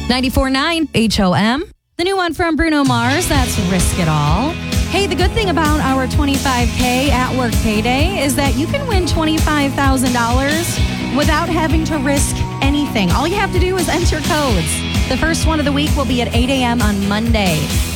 94.9 HOM. The new one from Bruno Mars, that's Risk It All. Hey, the good thing about our 25K at work payday is that you can win $25,000 without having to risk anything. All you have to do is enter codes. The first one of the week will be at 8 a.m. on Monday.